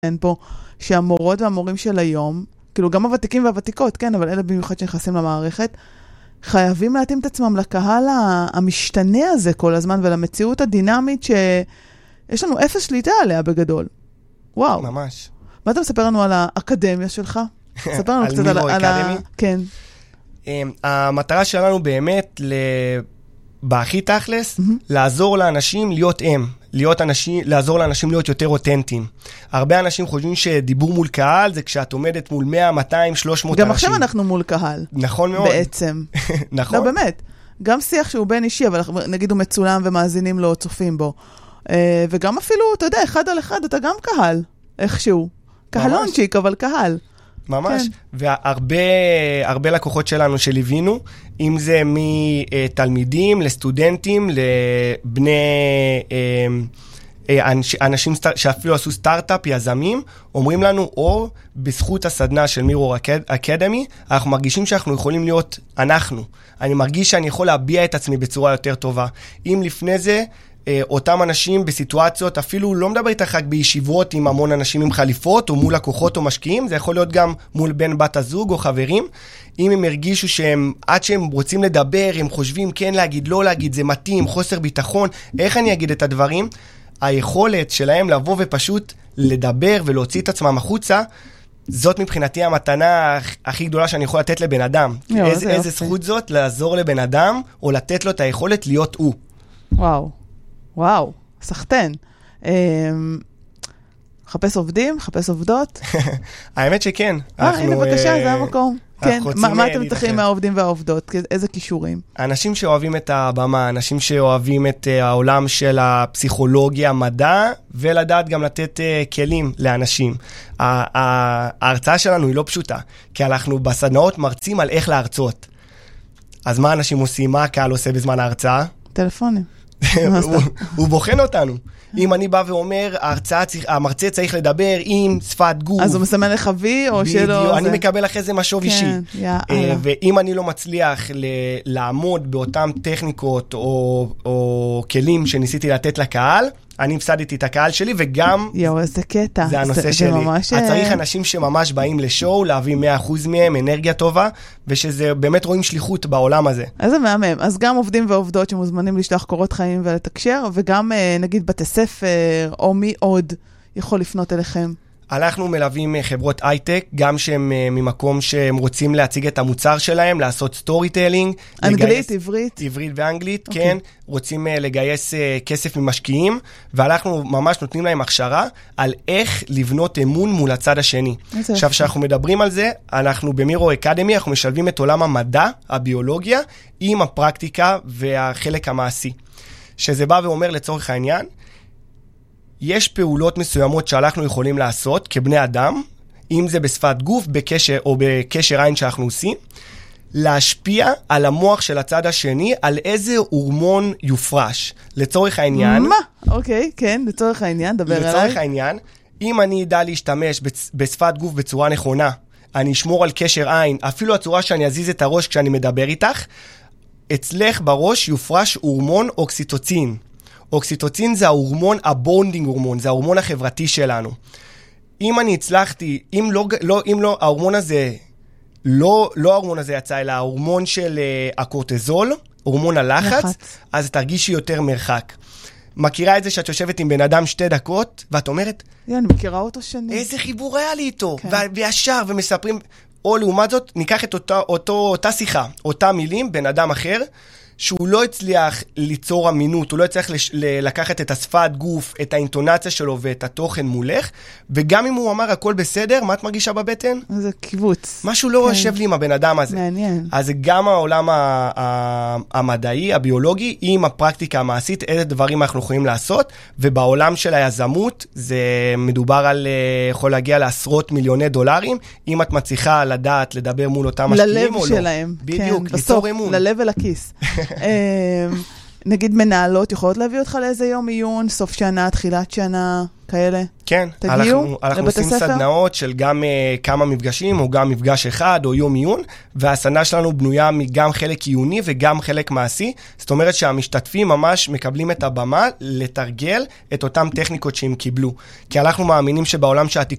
אין פה שהמורות והמורים של היום, כאילו גם הוותיקים והוותיקות, כן, אבל אלה במיוחד שנכנסים למערכת, חייבים להתאים את עצמם לקהל המשתנה הזה כל הזמן, ולמציאות הדינמית שיש לנו אפס שליטה עליה בגדול. וואו. ממש. מה אתה מספר לנו על האקדמיה שלך? ספר לנו קצת מירו אקדמי? כן. המטרה שלנו באמת, בהכי תכלס, לעזור לאנשים להיות לעזור לאנשים להיות יותר אותנטיים. הרבה אנשים חושבים שדיבור מול קהל זה כשאת עומדת מול 100, 200, 300 אנשים. גם עכשיו אנחנו מול קהל. נכון מאוד. בעצם. נכון. לא, באמת. גם שיח שהוא בין אישי, אבל נגיד הוא מצולם ומאזינים לו, צופים בו. וגם אפילו, אתה יודע, אחד על אחד, אתה גם קהל, איכשהו. קהלונצ'יק, אבל קהל. ממש. והרבה לקוחות שלנו שליווינו, אם זה מתלמידים, לסטודנטים, לבני אנשים שאפילו עשו סטארט-אפ, יזמים, אומרים לנו, או בזכות הסדנה של מירו אקדמי, אנחנו מרגישים שאנחנו יכולים להיות אנחנו. אני מרגיש שאני יכול להביע את עצמי בצורה יותר טובה. אם לפני זה, אותם אנשים בסיטואציות, אפילו לא מדבר איתך רק בישיבות עם המון אנשים עם חליפות, או מול לקוחות או משקיעים, זה יכול להיות גם מול בן בת הזוג או חברים. אם הם הרגישו שהם, עד שהם רוצים לדבר, הם חושבים כן להגיד, לא להגיד, זה מתאים, חוסר ביטחון, איך אני אגיד את הדברים? היכולת שלהם לבוא ופשוט לדבר ולהוציא את עצמם החוצה, זאת מבחינתי המתנה הכי גדולה שאני יכול לתת לבן אדם. איזה זכות זאת לעזור לבן אדם, או לתת לו את היכולת להיות הוא. וואו, סחטן. חפש עובדים, חפש עובדות? האמת שכן. הנה בבקשה, זה המקום. כן, מה אתם צריכים מהעובדים והעובדות? איזה קישורים? אנשים שאוהבים את הבמה, אנשים שאוהבים את העולם של הפסיכולוגיה, מדע, ולדעת גם לתת כלים לאנשים. ההרצאה שלנו היא לא פשוטה, כי אנחנו בסדנאות מרצים על איך להרצות. אז מה אנשים עושים? מה הקהל עושה בזמן ההרצאה? טלפונים. הוא בוחן אותנו. אם אני בא ואומר, המרצה צריך לדבר עם שפת גוף. אז הוא מסמן לך וי או שלא? אני מקבל אחרי זה משוב אישי. ואם אני לא מצליח לעמוד באותן טכניקות או כלים שניסיתי לתת לקהל, אני הפסדתי את הקהל שלי, וגם איזה קטע. זה הנושא שלי. צריך אנשים שממש באים לשואו, להביא 100% מהם, אנרגיה טובה, ושזה באמת רואים שליחות בעולם הזה. איזה מהמם. אז גם עובדים ועובדות שמוזמנים לשלוח קורות חיים ולתקשר, וגם נגיד בתי ספר, או מי עוד יכול לפנות אליכם. אנחנו מלווים חברות הייטק, גם שהם ממקום שהם רוצים להציג את המוצר שלהם, לעשות סטורי טיילינג. אנגלית, עברית? עברית ואנגלית, כן. רוצים לגייס כסף ממשקיעים, ואנחנו ממש נותנים להם הכשרה על איך לבנות אמון מול הצד השני. עכשיו, שאנחנו מדברים על זה, אנחנו במירו אקדמי, אנחנו משלבים את עולם המדע, הביולוגיה, עם הפרקטיקה והחלק המעשי. שזה בא ואומר לצורך העניין, יש פעולות מסוימות שאנחנו יכולים לעשות כבני אדם, אם זה בשפת גוף, בקשר או בקשר עין שאנחנו עושים, להשפיע על המוח של הצד השני, על איזה הורמון יופרש. לצורך העניין... מה? אוקיי, כן, לצורך העניין, דבר עליי. לצורך העניין, אם אני אדע להשתמש בשפת גוף בצורה נכונה, אני אשמור על קשר עין, אפילו הצורה שאני אזיז את הראש כשאני מדבר איתך, אצלך בראש יופרש הורמון אוקסיטוצין. אוקסיטוצין זה ההורמון, הבונדינג הורמון, זה ההורמון החברתי שלנו. אם אני הצלחתי, אם לא ההורמון הזה, לא ההורמון הזה יצא, אלא ההורמון של הקורטיזול, הורמון הלחץ, אז תרגישי יותר מרחק. מכירה את זה שאת יושבת עם בן אדם 2 דקות, ואת אומרת, אני מכירה אותו שנים. איזה חיבור היה לי איתו, וישר, ומספרים, או לעומת זאת, ניקח את אותה שיחה, אותה מילים, בן אדם אחר, שהוא לא הצליח ליצור אמינות, הוא לא הצליח לקחת את השפת גוף, את האינטונציה שלו ואת התוכן מולך, וגם אם הוא אמר הכל בסדר, מה את מרגישה בבטן? זה קיבוץ. משהו לא יושב לי עם הבן אדם הזה. מעניין. אז גם העולם המדעי, הביולוגי, עם הפרקטיקה המעשית, איזה דברים אנחנו יכולים לעשות, ובעולם של היזמות, זה מדובר על, יכול להגיע לעשרות מיליוני דולרים, אם את מצליחה לדעת, לדבר מול אותם משקיעים או לא. ללב שלהם. בדיוק, ליצור אמון. ללב ולכיס. נגיד מנהלות יכולות להביא אותך לאיזה יום עיון, סוף שנה, תחילת שנה, כאלה? כן, תגיעו אנחנו לבית עושים הספר? סדנאות של גם כמה מפגשים, או גם מפגש אחד, או יום עיון, והסדנה שלנו בנויה מגם חלק עיוני וגם חלק מעשי. זאת אומרת שהמשתתפים ממש מקבלים את הבמה לתרגל את אותם טכניקות שהם קיבלו. כי אנחנו מאמינים שבעולם